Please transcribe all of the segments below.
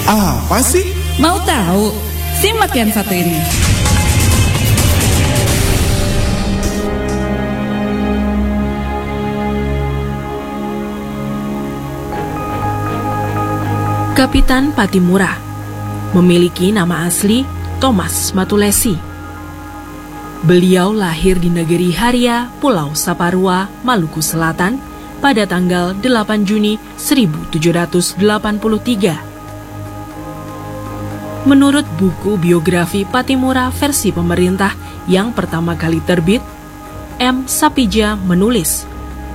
Apa sih? Mau tahu? Simak yang satu ini. Kapitan Patimura memiliki nama asli Thomas Matulesi. Beliau lahir di negeri Haria, Pulau Saparua, Maluku Selatan pada tanggal 8 Juni 1783. Menurut buku biografi Patimura versi pemerintah yang pertama kali terbit, M. Sapija menulis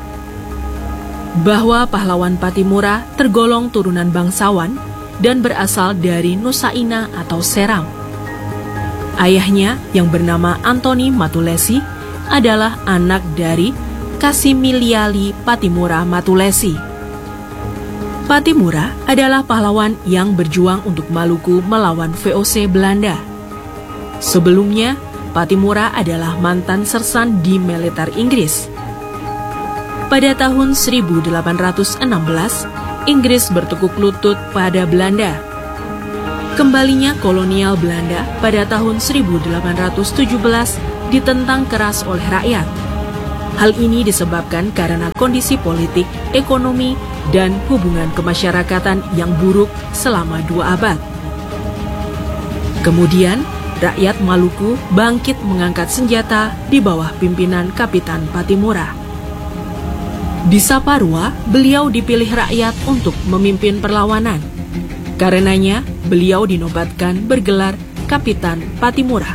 bahwa pahlawan Patimura tergolong turunan bangsawan dan berasal dari Nusaina atau Seram. Ayahnya yang bernama Antoni Matulesi adalah anak dari Kasimiliali Patimura Matulesi. Patimura adalah pahlawan yang berjuang untuk Maluku melawan VOC Belanda. Sebelumnya, Patimura adalah mantan sersan di militer Inggris. Pada tahun 1816, Inggris bertekuk lutut pada Belanda. Kembalinya kolonial Belanda pada tahun 1817 ditentang keras oleh rakyat. Hal ini disebabkan karena kondisi politik, ekonomi, dan hubungan kemasyarakatan yang buruk selama 2 abad. Kemudian, rakyat Maluku bangkit mengangkat senjata di bawah pimpinan Kapitan Patimura. Di Saparua, beliau dipilih rakyat untuk memimpin perlawanan. Karenanya, beliau dinobatkan bergelar Kapitan Patimura.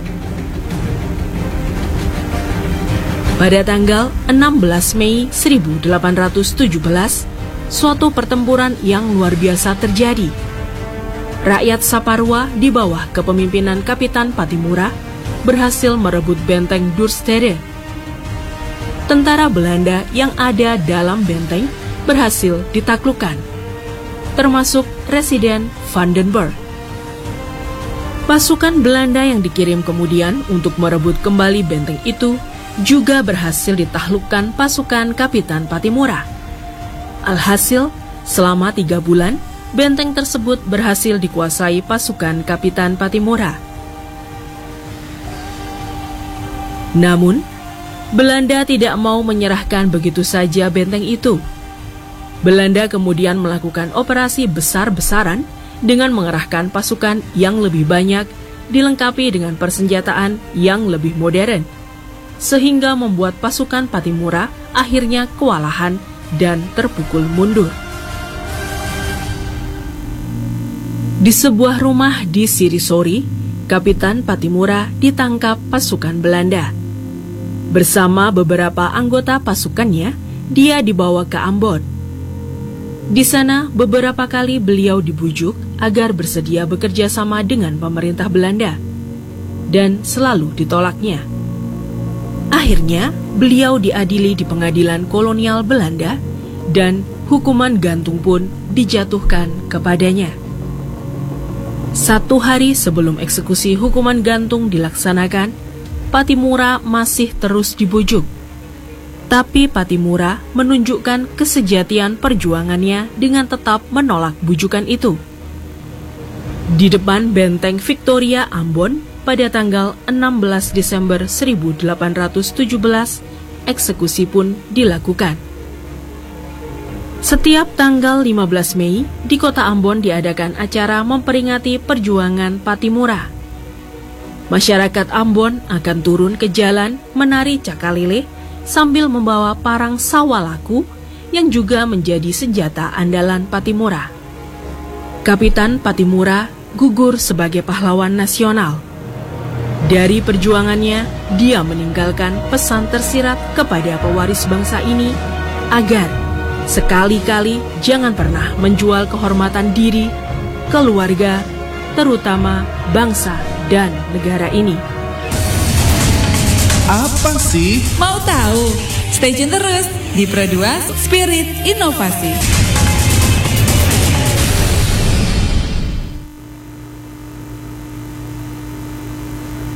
Pada tanggal 16 Mei 1817, suatu pertempuran yang luar biasa terjadi. Rakyat Saparua di bawah kepemimpinan Kapitan Patimura berhasil merebut benteng Duurstede. Tentara Belanda yang ada dalam benteng berhasil ditaklukkan, termasuk Residen Vandenberg. Pasukan Belanda yang dikirim kemudian untuk merebut kembali benteng itu juga berhasil ditaklukkan pasukan Kapitan Patimura. Alhasil, selama 3 bulan, benteng tersebut berhasil dikuasai pasukan Kapitan Patimura. Namun, Belanda tidak mau menyerahkan begitu saja benteng itu. Belanda kemudian melakukan operasi besar-besaran dengan mengerahkan pasukan yang lebih banyak, dilengkapi dengan persenjataan yang lebih modern, sehingga membuat pasukan Patimura akhirnya kewalahan dan terpukul mundur. Di sebuah rumah di Sirisori, Kapitan Patimura ditangkap pasukan Belanda. Bersama beberapa anggota pasukannya, dia dibawa ke Ambon. Di sana, beberapa kali beliau dibujuk agar bersedia bekerja sama dengan pemerintah Belanda, dan selalu ditolaknya. Akhirnya, beliau diadili di pengadilan kolonial Belanda, dan hukuman gantung pun dijatuhkan kepadanya. 1 hari sebelum eksekusi hukuman gantung dilaksanakan, Patimura masih terus dibujuk. Tapi Patimura menunjukkan kesejatian perjuangannya dengan tetap menolak bujukan itu. Di depan benteng Victoria Ambon pada tanggal 16 Desember 1817, eksekusi pun dilakukan. Setiap tanggal 15 Mei, di kota Ambon diadakan acara memperingati perjuangan Patimura. Masyarakat Ambon akan turun ke jalan menari cakalele sambil membawa parang sawalaku yang juga menjadi senjata andalan Patimura. Kapitan Patimura gugur sebagai pahlawan nasional. Dari perjuangannya, dia meninggalkan pesan tersirat kepada pewaris bangsa ini agar sekali-kali jangan pernah menjual kehormatan diri, keluarga, terutama bangsa dan negara ini. Apa sih? Mau tahu? Stay tune terus di Pro 2 Spirit Inovasi.